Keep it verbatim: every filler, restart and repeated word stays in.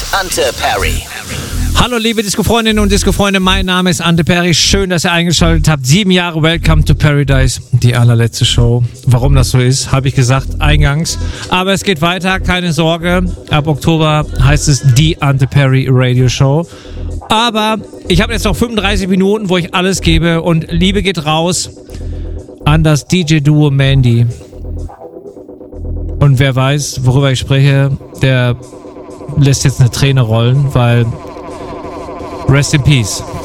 Ante Perry. Hallo liebe Disco-Freundinnen und Disco-Freunde, mein Name ist Ante Perry. Schön, dass ihr eingeschaltet habt. Sieben Jahre Welcome to Paradise, die allerletzte Show. Warum das so ist, habe ich gesagt eingangs. Aber es geht weiter, keine Sorge. Ab Oktober heißt es die Ante Perry Radio Show. Aber ich habe jetzt noch fünfunddreißig Minuten, wo ich alles gebe. Und Liebe geht raus an das D J-Duo Mandy. Und wer weiß, worüber ich spreche, der lässt jetzt eine Träne rollen, weil Rest in Peace.